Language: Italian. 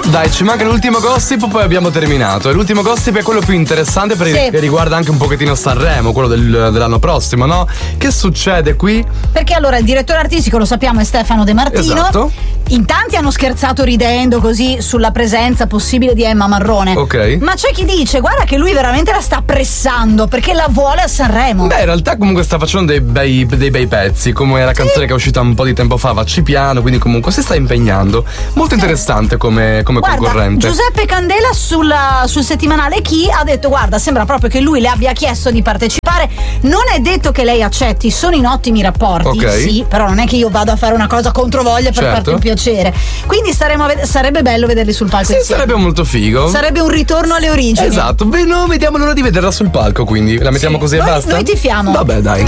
Dai, ci manca l'ultimo gossip, poi abbiamo terminato. E l'ultimo gossip è quello più interessante perché riguarda anche un pochettino Sanremo, quello dell'anno prossimo, no? Che succede qui? Perché allora il direttore artistico, lo sappiamo, è Stefano De Martino. Esatto. In tanti hanno scherzato ridendo così sulla presenza possibile di Emma Marrone. Ok. Ma c'è chi dice, guarda che lui veramente la sta pressando perché la vuole a Sanremo. Beh, in realtà comunque sta facendo dei bei pezzi, come la canzone che è uscita un po' di tempo fa, Vacci piano, quindi comunque si sta impegnando. Molto interessante come Guarda, concorrente. Giuseppe Candela sul settimanale Chi ha detto, guarda, sembra proprio che lui le abbia chiesto di partecipare. Non è detto che lei accetti, sono in ottimi rapporti. Ok. Sì, però non è che io vado a fare una cosa controvoglia per farti un piacere. Quindi sarebbe bello vederli sul palco. Sì, insieme. sarebbe molto figo. Sarebbe un ritorno alle origini. Esatto. Beh, no, vediamo l'ora di vederla sul palco, quindi la mettiamo così e basta. Noi tifiamo. Vabbè, dai.